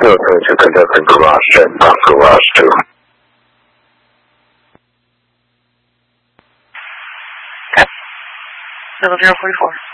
No, to conduct a garage check, garage 2. 7044.